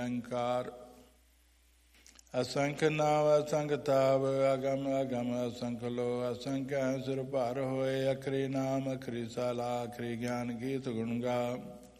ਅਹੰਕਾਰ। ਅਸੰਖ ਨਾਮ ਅਸੰਖ ਤਾਪ, ਅਗਮ ਅਗਮ ਅਸੰਖ ਲੋ। ਅਸੰਖ ਸੁਰ ਭਰ ਹੋਏ, ਅਖਰੀ ਨਾਮ ਅਖਰੀ ਸਾਲਾ। ਅਖਰੀ ਗਿਆਨ ਗੀਤ ਗੁਣ ਗਾ।